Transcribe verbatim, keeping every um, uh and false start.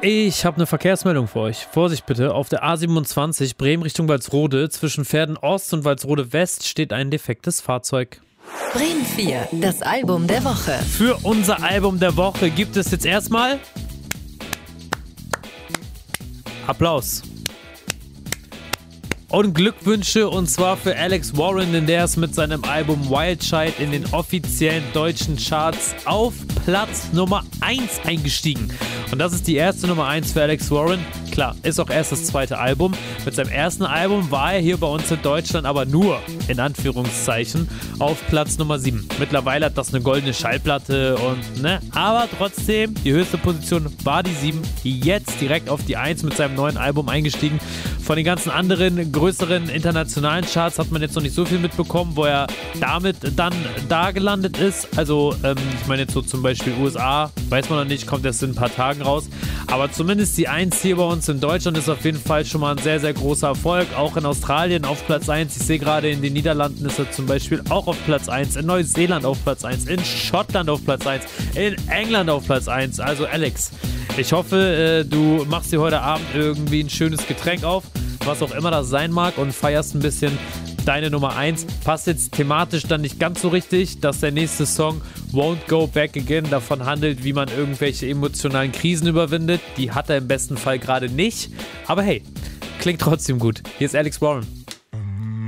Ich habe eine Verkehrsmeldung für euch. Vorsicht bitte, auf der A siebenundzwanzig Bremen Richtung Walsrode zwischen Verden Ost und Walsrode West steht ein defektes Fahrzeug. Bremen vier, das Album der Woche. Für unser Album der Woche gibt es jetzt erstmal Applaus. Und Glückwünsche, und zwar für Alex Warren, denn der ist mit seinem Album Wild Child in den offiziellen deutschen Charts auf Platz Nummer eins eingestiegen. Und das ist die erste Nummer eins für Alex Warren. Klar, ist auch erst das zweite Album. Mit seinem ersten Album war er hier bei uns in Deutschland aber nur, in Anführungszeichen, auf Platz Nummer sieben. Mittlerweile hat das eine goldene Schallplatte und, ne, aber trotzdem, die höchste Position war die sieben. Jetzt direkt auf die eins mit seinem neuen Album eingestiegen. Von den ganzen anderen größeren internationalen Charts hat man jetzt noch nicht so viel mitbekommen, wo er damit dann da gelandet ist. Also, ähm, ich meine jetzt so zum Beispiel U S A, weiß man noch nicht, kommt erst in ein paar Tagen raus. Aber zumindest die eins hier bei uns in Deutschland ist auf jeden Fall schon mal ein sehr, sehr großer Erfolg. Auch in Australien auf Platz eins. Ich sehe gerade, in den Niederlanden ist er zum Beispiel auch auf Platz eins. In Neuseeland auf Platz eins. In Schottland auf Platz eins. In England auf Platz eins. Also Alex, ich hoffe, äh, du machst dir heute Abend irgendwie ein schönes Getränk auf, was auch immer das sein mag, und feierst ein bisschen deine Nummer eins. Passt jetzt thematisch dann nicht ganz so richtig, dass der nächste Song Won't Go Back Again davon handelt, wie man irgendwelche emotionalen Krisen überwindet. Die hat er im besten Fall gerade nicht. Aber hey, klingt trotzdem gut. Hier ist Alex Warren.